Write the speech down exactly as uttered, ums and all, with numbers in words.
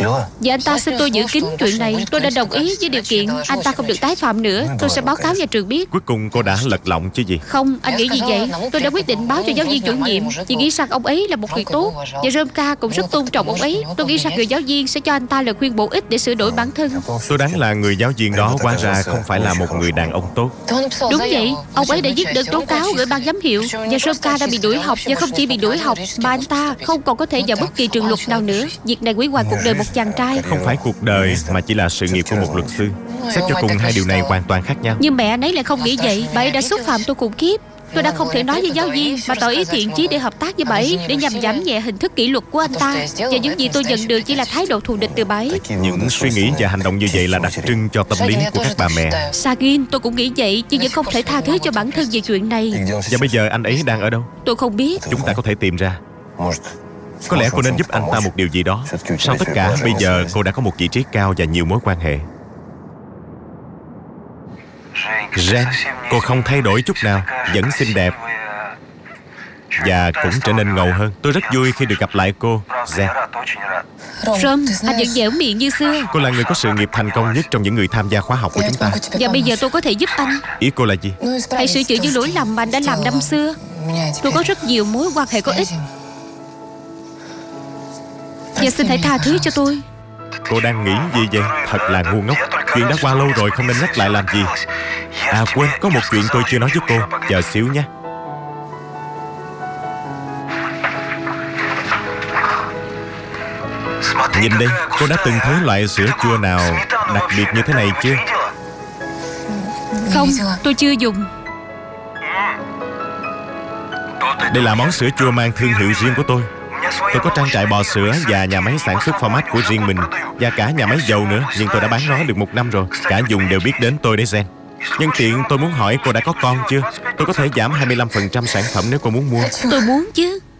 Và anh ta xin tôi giữ kín chuyện này. Tôi đã đồng ý với điều kiện anh ta không được tái phạm nữa. Tôi sẽ báo cáo nhà trường biết. Cuối cùng cô đã lật lọng chứ gì? Không, anh nghĩ gì vậy? Tôi đã quyết định báo cho giáo viên chủ nhiệm vì nghĩ rằng ông ấy là một người tốt. Và Romka cũng rất tôn trọng ông ấy. Tôi nghĩ rằng người giáo viên sẽ cho anh ta lời khuyên bổ ích để sửa đổi bản thân. Tôi đoán là người giáo viên đó hóa ra không phải là một người đàn ông tốt. Đúng vậy, ông ấy đã viết đơn tố cáo gửi ban giám hiệu. Và Romka đã bị đuổi học. Và không chỉ bị đuổi học mà anh ta không còn có thể vào bất kỳ trường luật nào nữa. Việc này hủy hoại cuộc đời một chàng trai. Không phải cuộc đời mà chỉ là sự nghiệp của một luật sư. Xét cho cùng hai điều này hoàn toàn khác nhau. Nhưng mẹ anh ấy lại không nghĩ vậy. Bà ấy đã xúc phạm tôi khủng khiếp. Tôi đã không thể nói với giáo viên mà tỏ ý thiện chí để hợp tác với bà ấy, để nhằm giảm nhẹ hình thức kỷ luật của anh ta. Và những gì tôi nhận được chỉ là thái độ thù địch từ bà ấy. Những suy nghĩ và hành động như vậy là đặc trưng cho tâm lý của các bà mẹ. Sagin, tôi cũng nghĩ vậy, nhưng vẫn không thể tha thứ cho bản thân về chuyện này. Và bây giờ anh ấy đang ở đâu? Tôi không biết. Chúng ta có thể tìm ra. Có lẽ cô nên giúp anh ta một điều gì đó. Sau tất cả, bây giờ cô đã có một vị trí cao và nhiều mối quan hệ. Jen, cô không thay đổi chút nào, vẫn xinh đẹp và cũng trở nên ngầu hơn. Tôi rất vui khi được gặp lại cô, Jen. Rom, anh vẫn dẻo miệng như xưa. Cô là người có sự nghiệp thành công nhất trong những người tham gia khóa học của chúng ta. Và bây giờ tôi có thể giúp anh. Ý cô là gì? Hãy sửa chữa những lỗi lầm mà anh đã làm năm xưa. Tôi có rất nhiều mối quan hệ có ích. Và xin hãy tha thứ cho tôi. Cô đang nghĩ gì vậy? Thật là ngu ngốc. Chuyện đã qua lâu rồi, không nên nhắc lại làm gì. À quên, có một chuyện tôi chưa nói với cô. Chờ xíu nhé. Nhìn đây, cô đã từng thấy loại sữa chua nào đặc biệt như thế này chưa? Không, tôi chưa dùng. Đây là món sữa chua mang thương hiệu riêng của tôi. Tôi có trang trại bò sữa và nhà máy sản xuất format của riêng mình. Và cả nhà máy dầu nữa. Nhưng tôi đã bán nó được một năm rồi. Cả vùng đều biết đến tôi đấy, Jen. Nhân tiện tôi muốn hỏi cô đã có con chưa? Tôi có thể giảm hai mươi lăm phần trăm sản phẩm nếu cô muốn mua. Tôi muốn chứ.